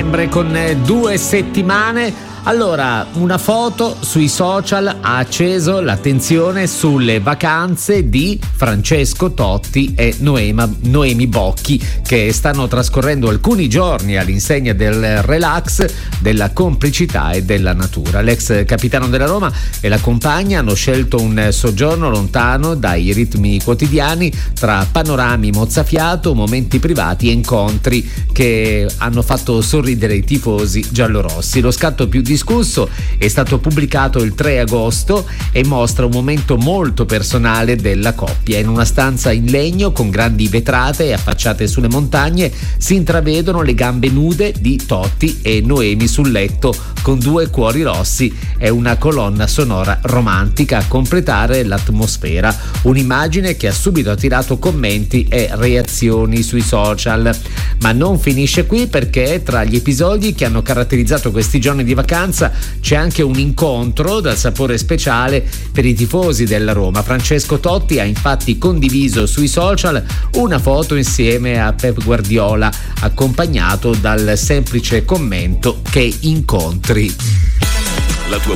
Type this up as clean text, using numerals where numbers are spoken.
settembre con 2 settimane. Allora, una foto sui social ha acceso l'attenzione sulle vacanze di Francesco Totti e Noemi Bocchi, che stanno trascorrendo alcuni giorni all'insegna del relax, della complicità e della natura. L'ex capitano della Roma e la compagna hanno scelto un soggiorno lontano dai ritmi quotidiani, tra panorami mozzafiato, momenti privati e incontri che hanno fatto sorridere i tifosi giallorossi. Lo scatto più discusso è stato pubblicato il 3 agosto e mostra un momento molto personale della coppia. In una stanza in legno con grandi vetrate affacciate sulle montagne si intravedono le gambe nude di Totti e Noemi sul letto con 2 cuori rossi e una colonna sonora romantica a completare l'atmosfera. Un'immagine che ha subito attirato commenti e reazioni sui social. Ma non finisce qui, perché tra gli episodi che hanno caratterizzato questi giorni di vacanza c'è anche un incontro dal sapore speciale per i tifosi della Roma. Francesco Totti ha infatti condiviso sui social una foto insieme a Pep Guardiola, accompagnato dal semplice commento: che incontri.